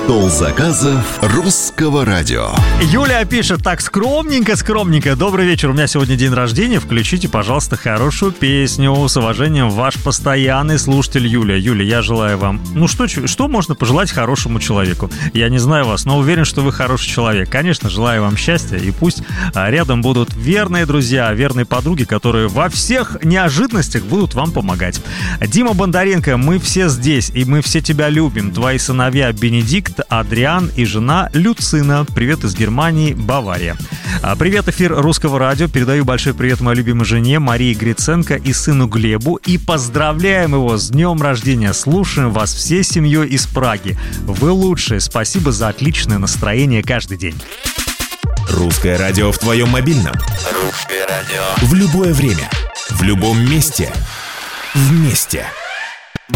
Стол заказов Русского радио. Юлия пишет: так, скромненько. Добрый вечер, у меня сегодня день рождения. Включите, пожалуйста, хорошую песню. С уважением, ваш постоянный слушатель Юлия. Юлия, я желаю вам... что можно пожелать хорошему человеку? Я не знаю вас, но уверен, что вы хороший человек. Конечно, желаю вам счастья. И пусть рядом будут верные друзья, верные подруги, которые во всех неожиданностях будут вам помогать. Дима Бондаренко, мы все здесь, и мы все тебя любим. Твои сыновья Бенедикт, Адриан и жена Люцина. Привет из Германии, Бавария. Привет, эфир Русского радио. Передаю большой привет моей любимой жене Марии Гриценко и сыну Глебу. И поздравляем его с днем рождения. Слушаем вас всей семьей из Праги. Вы лучшие. Спасибо за отличное настроение каждый день. Русское радио в твоем мобильном. Русское радио. В любое время. В любом месте. Вместе.